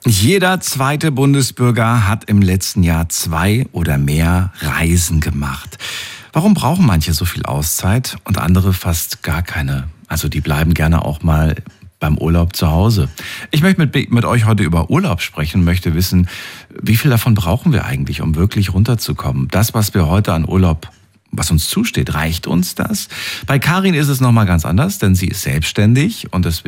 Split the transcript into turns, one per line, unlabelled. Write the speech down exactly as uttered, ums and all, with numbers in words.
Jeder zweite Bundesbürger hat im letzten Jahr zwei oder mehr Reisen gemacht. Warum brauchen manche so viel Auszeit und andere fast gar keine? Also die bleiben gerne auch mal beim Urlaub zu Hause. Ich möchte mit, mit euch heute über Urlaub sprechen und möchte wissen, wie viel davon brauchen wir eigentlich, um wirklich runterzukommen? Das, was wir heute an Urlaub, was uns zusteht, reicht uns das? Bei Karin ist es nochmal ganz anders, denn sie ist selbstständig und deswegen